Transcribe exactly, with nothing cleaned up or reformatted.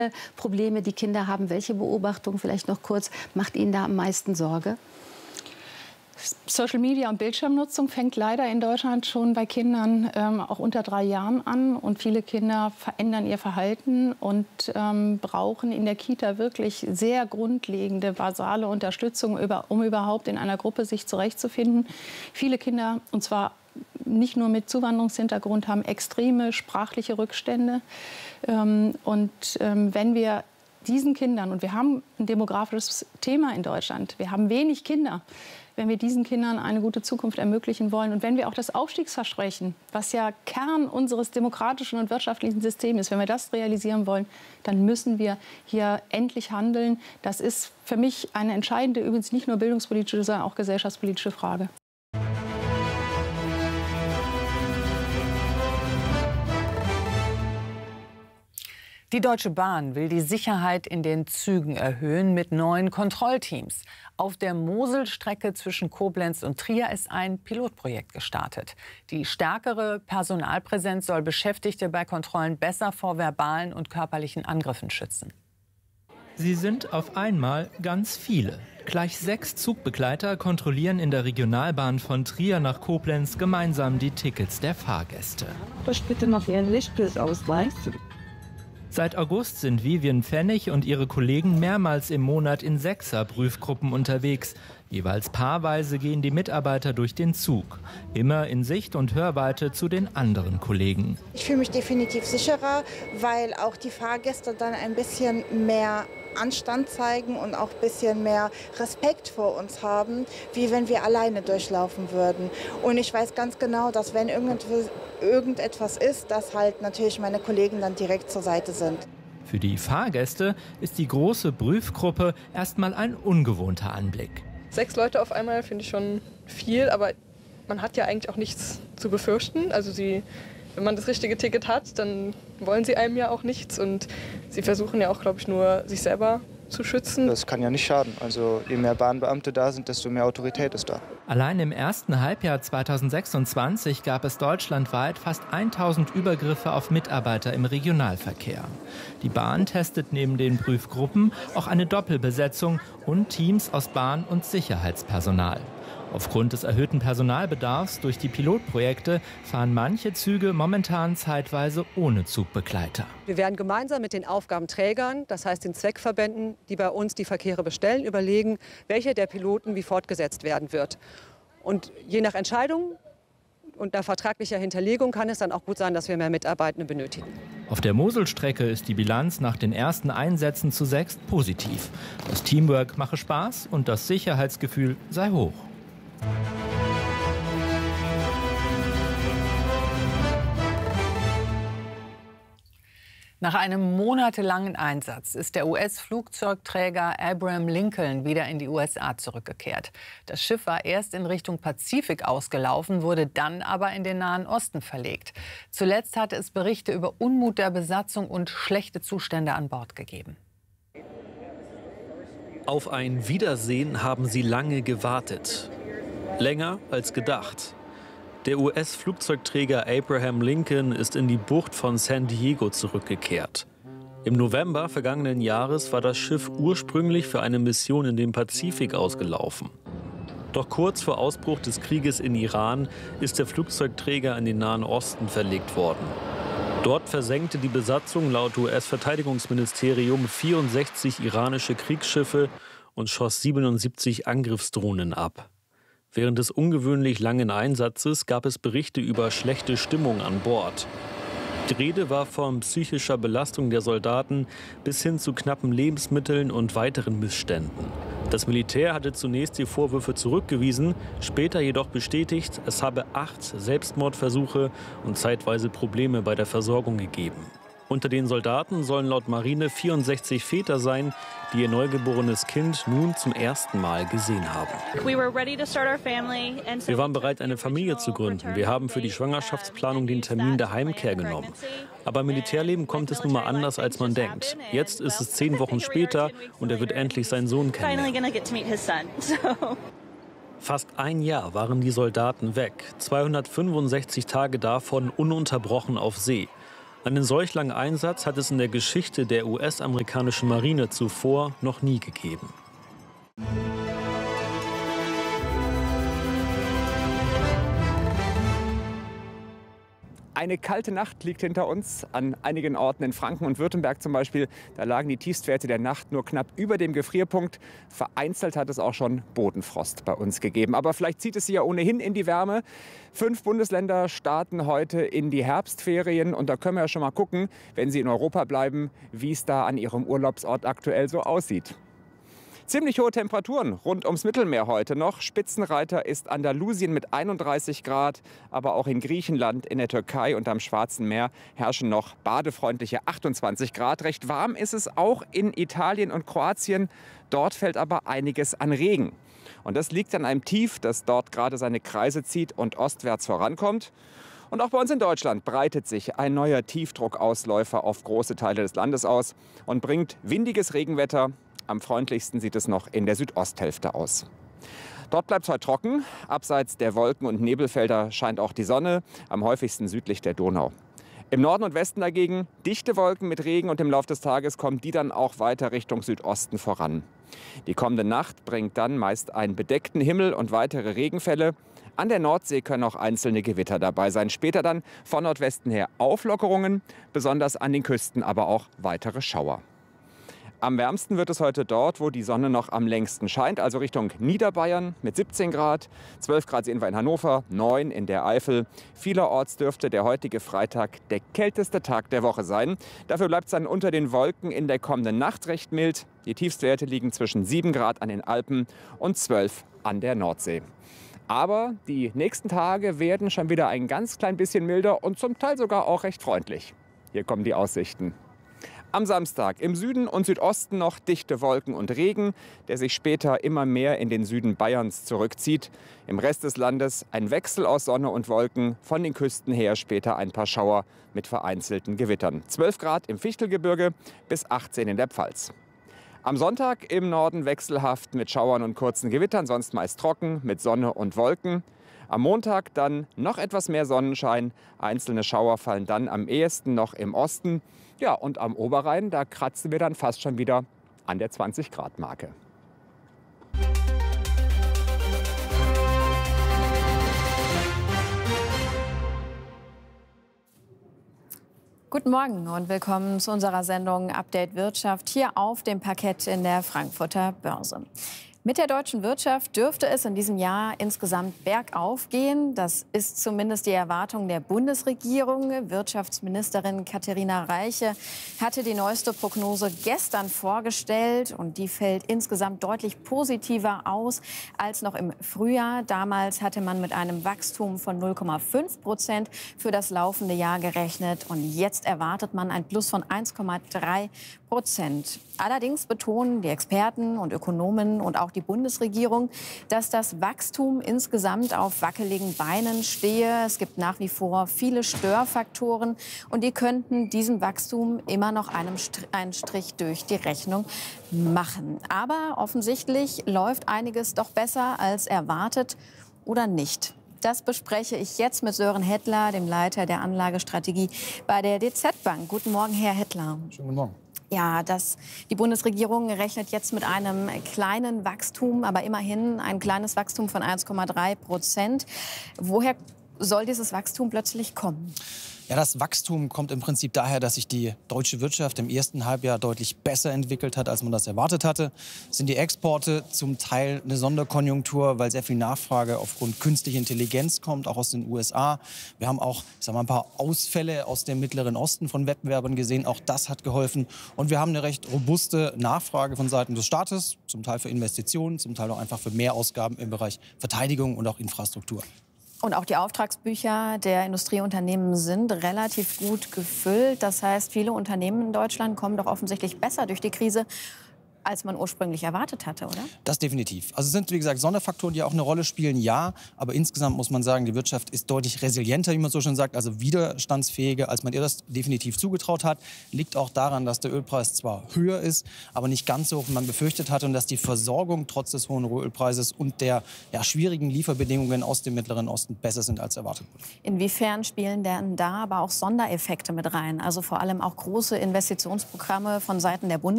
Probleme die Kinder haben? Welche Beobachtung, vielleicht noch kurz, macht Ihnen da am meisten Sorge? Social Media und Bildschirmnutzung fängt leider in Deutschland schon bei Kindern ähm, auch unter drei Jahren an. Und viele Kinder verändern ihr Verhalten und ähm, brauchen in der Kita wirklich sehr grundlegende, basale Unterstützung, über, um überhaupt in einer Gruppe sich zurechtzufinden. Viele Kinder, und zwar nicht nur mit Zuwanderungshintergrund, haben extreme sprachliche Rückstände. Ähm, und ähm, wenn wir diesen Kindern, und wir haben ein demografisches Thema in Deutschland, wir haben wenig Kinder, wenn wir diesen Kindern eine gute Zukunft ermöglichen wollen und wenn wir auch das Aufstiegsversprechen, was ja Kern unseres demokratischen und wirtschaftlichen Systems ist, wenn wir das realisieren wollen, dann müssen wir hier endlich handeln. Das ist für mich eine entscheidende, übrigens nicht nur bildungspolitische, sondern auch gesellschaftspolitische Frage. Die Deutsche Bahn will die Sicherheit in den Zügen erhöhen mit neuen Kontrollteams. Auf der Moselstrecke zwischen Koblenz und Trier ist ein Pilotprojekt gestartet. Die stärkere Personalpräsenz soll Beschäftigte bei Kontrollen besser vor verbalen und körperlichen Angriffen schützen. Sie sind auf einmal ganz viele. Gleich sechs Zugbegleiter kontrollieren in der Regionalbahn von Trier nach Koblenz gemeinsam die Tickets der Fahrgäste. Ich bitte noch Ihren Lichtbildausweis. Seit August sind Vivian Pfennig und ihre Kollegen mehrmals im Monat in Sechser-Prüfgruppen unterwegs. Jeweils paarweise gehen die Mitarbeiter durch den Zug. Immer in Sicht- und Hörweite zu den anderen Kollegen. Ich fühle mich definitiv sicherer, weil auch die Fahrgäste dann ein bisschen mehr Anstand zeigen und auch ein bisschen mehr Respekt vor uns haben, wie wenn wir alleine durchlaufen würden. Und ich weiß ganz genau, dass wenn irgendetwas ist, dass halt natürlich meine Kollegen dann direkt zur Seite sind. Für die Fahrgäste ist die große Prüfgruppe erstmal ein ungewohnter Anblick. Sechs Leute auf einmal finde ich schon viel, aber man hat ja eigentlich auch nichts zu befürchten. Also sie, wenn man das richtige Ticket hat, dann wollen sie einem ja auch nichts und sie versuchen ja auch, glaube ich, nur sich selber zu schützen. Das kann ja nicht schaden. Also je mehr Bahnbeamte da sind, desto mehr Autorität ist da. Allein im ersten Halbjahr zweitausendsechsundzwanzig gab es deutschlandweit fast tausend Übergriffe auf Mitarbeiter im Regionalverkehr. Die Bahn testet neben den Prüfgruppen auch eine Doppelbesetzung und Teams aus Bahn- und Sicherheitspersonal. Aufgrund des erhöhten Personalbedarfs durch die Pilotprojekte fahren manche Züge momentan zeitweise ohne Zugbegleiter. Wir werden gemeinsam mit den Aufgabenträgern, das heißt den Zweckverbänden, die bei uns die Verkehre bestellen, überlegen, welcher der Piloten wie fortgesetzt werden wird. Und je nach Entscheidung und nach vertraglicher Hinterlegung kann es dann auch gut sein, dass wir mehr Mitarbeitende benötigen. Auf der Moselstrecke ist die Bilanz nach den ersten Einsätzen zu sechst positiv. Das Teamwork mache Spaß und das Sicherheitsgefühl sei hoch. Nach einem monatelangen Einsatz ist der U S-Flugzeugträger Abraham Lincoln wieder in die U S A zurückgekehrt. Das Schiff war erst in Richtung Pazifik ausgelaufen, wurde dann aber in den Nahen Osten verlegt. Zuletzt hatte es Berichte über Unmut der Besatzung und schlechte Zustände an Bord gegeben. Auf ein Wiedersehen haben sie lange gewartet. Länger als gedacht. Der U S-Flugzeugträger Abraham Lincoln ist in die Bucht von San Diego zurückgekehrt. Im November vergangenen Jahres war das Schiff ursprünglich für eine Mission in den Pazifik ausgelaufen. Doch kurz vor Ausbruch des Krieges in Iran ist der Flugzeugträger in den Nahen Osten verlegt worden. Dort versenkte die Besatzung laut U S-Verteidigungsministerium vierundsechzig iranische Kriegsschiffe und schoss siebenundsiebzig Angriffsdrohnen ab. Während des ungewöhnlich langen Einsatzes gab es Berichte über schlechte Stimmung an Bord. Die Rede war von psychischer Belastung der Soldaten bis hin zu knappen Lebensmitteln und weiteren Missständen. Das Militär hatte zunächst die Vorwürfe zurückgewiesen, später jedoch bestätigt, es habe acht Selbstmordversuche und zeitweise Probleme bei der Versorgung gegeben. Unter den Soldaten sollen laut Marine vierundsechzig Väter sein, die ihr neugeborenes Kind nun zum ersten Mal gesehen haben. Wir waren bereit, eine Familie zu gründen. Wir haben für die Schwangerschaftsplanung den Termin der Heimkehr genommen. Aber im Militärleben kommt es nun mal anders, als man denkt. Jetzt ist es zehn Wochen später und er wird endlich seinen Sohn kennenlernen. Fast ein Jahr waren die Soldaten weg, zweihundertfünfundsechzig Tage davon ununterbrochen auf See. Einen solch langen Einsatz hat es in der Geschichte der U S-amerikanischen Marine zuvor noch nie gegeben. Eine kalte Nacht liegt hinter uns. An einigen Orten in Franken und Württemberg zum Beispiel, da lagen die Tiefstwerte der Nacht nur knapp über dem Gefrierpunkt. Vereinzelt hat es auch schon Bodenfrost bei uns gegeben. Aber vielleicht zieht es sie ja ohnehin in die Wärme. Fünf Bundesländer starten heute in die Herbstferien. Und da können wir ja schon mal gucken, wenn sie in Europa bleiben, wie es da an ihrem Urlaubsort aktuell so aussieht. Ziemlich hohe Temperaturen rund ums Mittelmeer heute noch. Spitzenreiter ist Andalusien mit einunddreißig Grad, aber auch in Griechenland, in der Türkei und am Schwarzen Meer herrschen noch badefreundliche achtundzwanzig Grad. Recht warm ist es auch in Italien und Kroatien. Dort fällt aber einiges an Regen. Und das liegt an einem Tief, das dort gerade seine Kreise zieht und ostwärts vorankommt. Und auch bei uns in Deutschland breitet sich ein neuer Tiefdruckausläufer auf große Teile des Landes aus und bringt windiges Regenwetter. Am freundlichsten sieht es noch in der Südosthälfte aus. Dort bleibt es heute trocken. Abseits der Wolken- und Nebelfelder scheint auch die Sonne, am häufigsten südlich der Donau. Im Norden und Westen dagegen dichte Wolken mit Regen und im Laufe des Tages kommen die dann auch weiter Richtung Südosten voran. Die kommende Nacht bringt dann meist einen bedeckten Himmel und weitere Regenfälle. An der Nordsee können auch einzelne Gewitter dabei sein. Später dann von Nordwesten her Auflockerungen, besonders an den Küsten aber auch weitere Schauer. Am wärmsten wird es heute dort, wo die Sonne noch am längsten scheint, also Richtung Niederbayern mit siebzehn Grad. zwölf Grad sehen wir in Hannover, neun in der Eifel. Vielerorts dürfte der heutige Freitag der kälteste Tag der Woche sein. Dafür bleibt es dann unter den Wolken in der kommenden Nacht recht mild. Die Tiefstwerte liegen zwischen sieben Grad an den Alpen und zwölf an der Nordsee. Aber die nächsten Tage werden schon wieder ein ganz klein bisschen milder und zum Teil sogar auch recht freundlich. Hier kommen die Aussichten. Am Samstag im Süden und Südosten noch dichte Wolken und Regen, der sich später immer mehr in den Süden Bayerns zurückzieht. Im Rest des Landes ein Wechsel aus Sonne und Wolken, von den Küsten her später ein paar Schauer mit vereinzelten Gewittern. zwölf Grad im Fichtelgebirge bis achtzehn in der Pfalz. Am Sonntag im Norden wechselhaft mit Schauern und kurzen Gewittern, sonst meist trocken mit Sonne und Wolken. Am Montag dann noch etwas mehr Sonnenschein. Einzelne Schauer fallen dann am ehesten noch im Osten. Ja, und am Oberrhein, da kratzen wir dann fast schon wieder an der zwanzig Grad Marke. Guten Morgen und willkommen zu unserer Sendung Update Wirtschaft hier auf dem Parkett in der Frankfurter Börse. Mit der deutschen Wirtschaft dürfte es in diesem Jahr insgesamt bergauf gehen. Das ist zumindest die Erwartung der Bundesregierung. Wirtschaftsministerin Katharina Reiche hatte die neueste Prognose gestern vorgestellt. Und die fällt insgesamt deutlich positiver aus als noch im Frühjahr. Damals hatte man mit einem Wachstum von null Komma fünf Prozent für das laufende Jahr gerechnet. Und jetzt erwartet man ein Plus von eins Komma drei Prozent. Allerdings betonen die Experten und Ökonomen und auch die Bundesregierung, dass das Wachstum insgesamt auf wackeligen Beinen stehe. Es gibt nach wie vor viele Störfaktoren und die könnten diesem Wachstum immer noch einem Strich, einen Strich durch die Rechnung machen. Aber offensichtlich läuft einiges doch besser als erwartet oder nicht. Das bespreche ich jetzt mit Sören Hettler, dem Leiter der Anlagestrategie bei der D Z Bank. Guten Morgen, Herr Hettler. Schönen guten Morgen. Ja, das, die Bundesregierung rechnet jetzt mit einem kleinen Wachstum, aber immerhin ein kleines Wachstum von eins Komma drei Prozent. Woher soll dieses Wachstum plötzlich kommen? Ja, das Wachstum kommt im Prinzip daher, dass sich die deutsche Wirtschaft im ersten Halbjahr deutlich besser entwickelt hat, als man das erwartet hatte. Sind die Exporte zum Teil eine Sonderkonjunktur, weil sehr viel Nachfrage aufgrund künstlicher Intelligenz kommt, auch aus den U S A. Wir haben auch, ich sag mal, ein paar Ausfälle aus dem Mittleren Osten von Wettbewerbern gesehen. Auch das hat geholfen. Und wir haben eine recht robuste Nachfrage von Seiten des Staates, zum Teil für Investitionen, zum Teil auch einfach für Mehrausgaben im Bereich Verteidigung und auch Infrastruktur. Und auch die Auftragsbücher der Industrieunternehmen sind relativ gut gefüllt. Das heißt, viele Unternehmen in Deutschland kommen doch offensichtlich besser durch die Krise. als man ursprünglich erwartet hatte, oder? Das definitiv. Also es sind, wie gesagt, Sonderfaktoren, die auch eine Rolle spielen, ja. Aber insgesamt muss man sagen, die Wirtschaft ist deutlich resilienter, wie man so schon sagt, also widerstandsfähiger, als man ihr das definitiv zugetraut hat. Liegt auch daran, dass der Ölpreis zwar höher ist, aber nicht ganz so hoch, wie man befürchtet hat. Und dass die Versorgung trotz des hohen Ölpreises und der ja, schwierigen Lieferbedingungen aus dem Mittleren Osten besser sind als erwartet wurde. Inwiefern spielen denn da aber auch Sondereffekte mit rein? Also vor allem auch große Investitionsprogramme von Seiten der Bundesregierung?